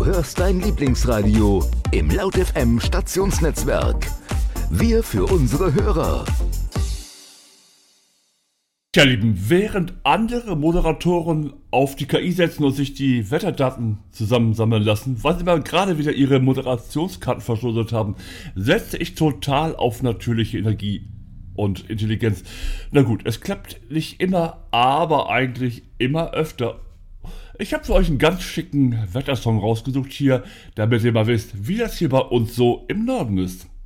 hörst dein Lieblingsradio im Laut FM Stationsnetzwerk. Wir für unsere Hörer. Tja, Lieben, während andere Moderatoren auf die KI setzen und sich die Wetterdaten zusammensammeln lassen, weil sie mal gerade wieder ihre Moderationskarten verschludert haben, setze ich total auf natürliche Energie und Intelligenz. Na gut, es klappt nicht immer, aber eigentlich immer öfter. Ich habe für euch einen ganz schicken Wettersong rausgesucht hier, damit ihr mal wisst, wie das hier bei uns so im Norden ist.